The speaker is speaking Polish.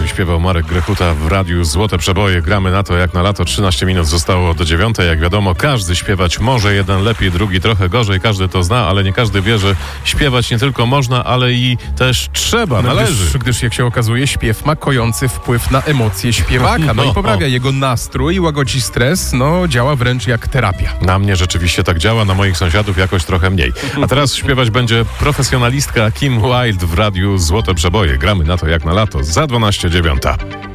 śpiewał Marek Grechuta w radiu Złote Przeboje. Gramy na to jak na lato. 13 minut zostało do 9. Jak wiadomo, każdy śpiewać może. Jeden lepiej, drugi trochę gorzej. Każdy to zna, ale nie każdy wie, że śpiewać nie tylko można, ale i też trzeba, należy. Gdyż jak się okazuje, śpiew ma kojący wpływ na emocje śpiewaka. No i poprawia jego nastrój, łagodzi stres, działa wręcz jak terapia. Na mnie rzeczywiście tak działa, na moich sąsiadów jakoś trochę mniej. A teraz śpiewać będzie profesjonalistka Kim Wilde w radiu Złote Przeboje. Gramy na to jak na lato za 12:09.